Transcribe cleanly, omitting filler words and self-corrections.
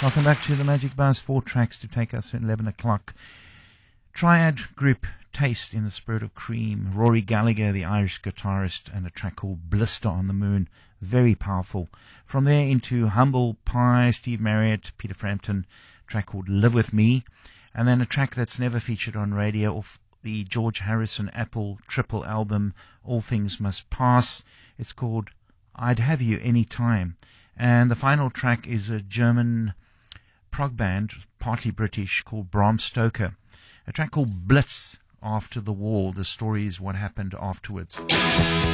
Welcome back to the Magic Buzz. 4 tracks to take us at 11 o'clock. Triad group Taste in the Spirit of Cream. Rory Gallagher, the Irish guitarist, and a track called Blister on the Moon. Very powerful. From there into Humble Pie, Steve Marriott, Peter Frampton, a track called Live With Me. And then a track that's never featured on radio off the George Harrison Apple triple album, All Things Must Pass. It's called I'd Have You Any Time. And the final track is a German prog band, partly British, called Bram Stoker. A track called Blitz, After the War. The story is what happened afterwards.